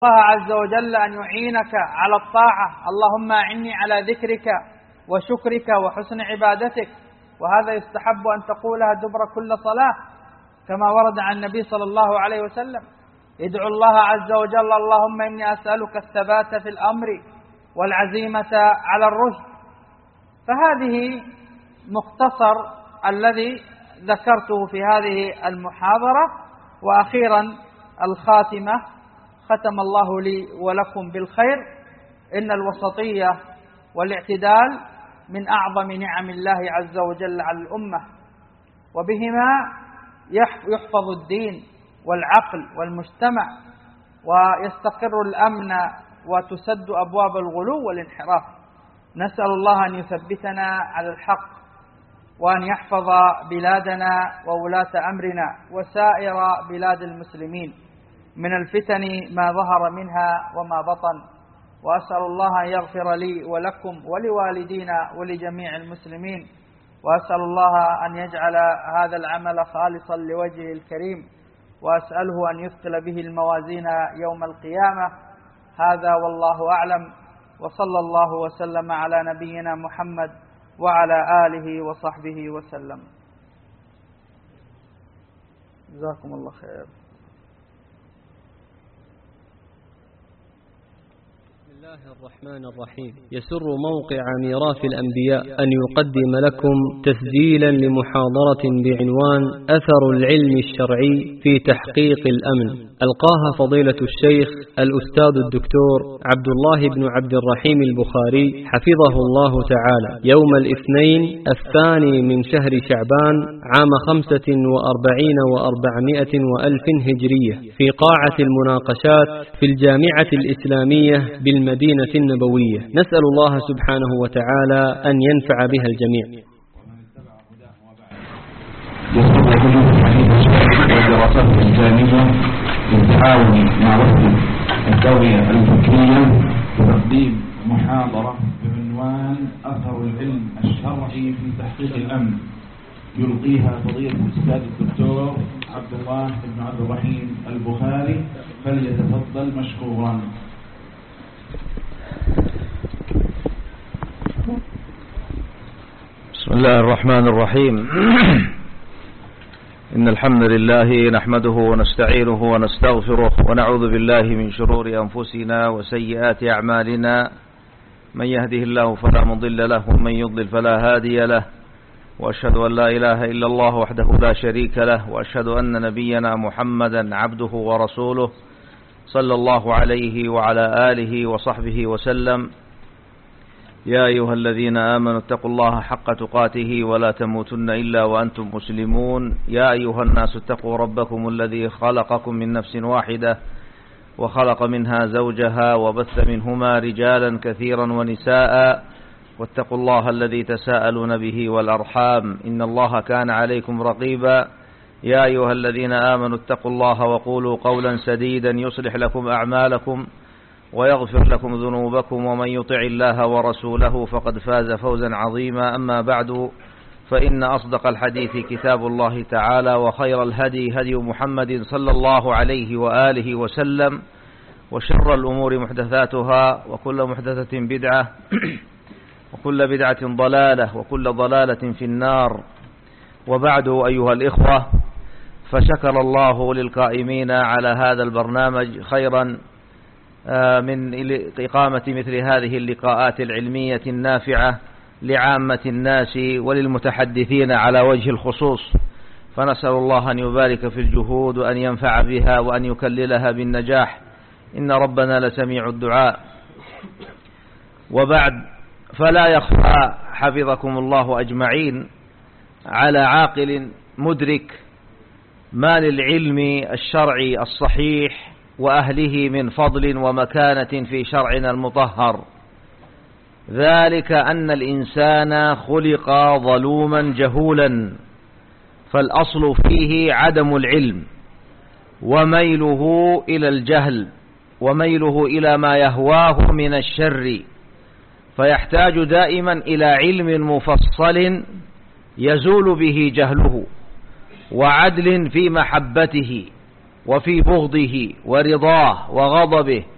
الله عز وجل أن يعينك على الطاعة. اللهم أعني على ذكرك وشكرك وحسن عبادتك. وهذا يستحب أن تقولها دبر كل صلاة كما ورد عن النبي صلى الله عليه وسلم. ادعو الله عز وجل: اللهم إني أسألك الثبات في الأمر والعزيمة على الرشد. فهذه مختصر الذي ذكرته في هذه المحاضرة. وأخيرا الخاتمة: ختم الله لي ولكم بالخير. إن الوسطية والاعتدال من أعظم نعم الله عز وجل على الأمة، وبهما يحفظ الدين والعقل والمجتمع، ويستقر الأمن، وتسد أبواب الغلو والانحراف. نسأل الله أن يثبتنا على الحق، وأن يحفظ بلادنا وولاة أمرنا وسائر بلاد المسلمين من الفتن ما ظهر منها وما بطن. وأسأل الله أن يغفر لي ولكم ولوالدينا ولجميع المسلمين. وأسأل الله أن يجعل هذا العمل خالصا لوجهه الكريم، وأسأله أن يثقل به الموازين يوم القيامة. هذا والله أعلم، وصلى الله وسلم على نبينا محمد وعلى آله وصحبه وسلم. جزاكم الله خير. بسم الله الرحمن الرحيم. يسر موقع ميراث الأنبياء أن يقدم لكم تسجيلا لمحاضرة بعنوان أثر العلم الشرعي في تحقيق الأمن، ألقاها فضيلة الشيخ الأستاذ الدكتور عبد الله بن عبد الرحيم البخاري حفظه الله تعالى يوم الاثنين 2 من شهر شعبان عام 45 و400 وألف هجرية في قاعة المناقشات في الجامعة الإسلامية بالمدينة النبوية. نسأل الله سبحانه وتعالى أن ينفع بها الجميع. والدراسات الإسلامية بالتعاون مع وحدة الدولة الفكرية بتقديم محاضرة بعنوان أثر العلم الشرعي في تحقيق الأمن، يلقيها فضيلة الأستاذ الدكتور عبد الله بن عبد الرحيم البخاري، فليتفضل مشكورا. بسم الله الرحمن الرحيم. إن الحمد لله نحمده ونستعينه ونستغفره، ونعوذ بالله من شرور أنفسنا وسيئات أعمالنا. من يهده الله فلا مضل له، ومن يضلل فلا هادي له. وأشهد أن لا إله إلا الله وحده لا شريك له، وأشهد أن نبينا محمدا عبده ورسوله صلى الله عليه وعلى آله وصحبه وسلم. يا أيها الذين آمنوا اتقوا الله حق تقاته ولا تموتن إلا وأنتم مسلمون. يا أيها الناس اتقوا ربكم الذي خلقكم من نفس واحدة وخلق منها زوجها وبث منهما رجالا كثيرا ونساء، واتقوا الله الذي تساءلون به والأرحام إن الله كان عليكم رقيبا. يا أيها الذين آمنوا اتقوا الله وقولوا قولا سديدا يصلح لكم أعمالكم ويغفر لكم ذنوبكم، ومن يطع الله ورسوله فقد فاز فوزا عظيما. أما بعد، فإن أصدق الحديث كتاب الله تعالى، وخير الهدي هدي محمد صلى الله عليه وآله وسلم، وشر الأمور محدثاتها، وكل محدثة بدعة وكل بدعة ضلالة، وكل ضلالة في النار. وبعد، أيها الإخوة، فشكر الله للقائمين على هذا البرنامج خيرا من إقامة مثل هذه اللقاءات العلمية النافعة لعامة الناس وللمتحدثين على وجه الخصوص. فنسأل الله أن يبارك في الجهود، وأن ينفع بها، وأن يكللها بالنجاح، إن ربنا لسميع الدعاء. وبعد، فلا يخفى حفظكم الله أجمعين على عاقل مدرك ما للعلم الشرعي الصحيح وأهله من فضل ومكانة في شرعنا المطهر، ذلك أن الإنسان خلق ظلوما جهولا، فالأصل فيه عدم العلم وميله إلى الجهل، وميله إلى ما يهواه من الشر، فيحتاج دائما إلى علم مفصل يزول به جهله، وعدل في محبته وفي بغضه ورضاه وغضبه،